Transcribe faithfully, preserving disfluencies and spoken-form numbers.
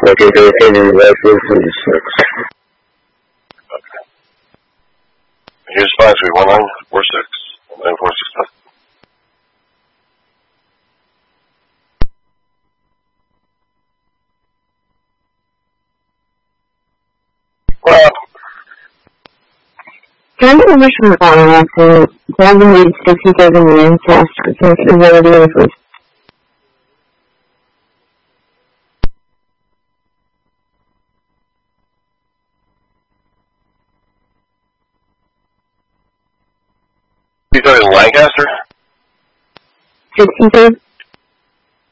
Okay, so it's in the last four forty-six. Okay. Here's five three one nine four six nine four six nine. Well, Can the permission following to seven eight sixty seven Lancaster capability of the you talking Lancaster? sixty-seven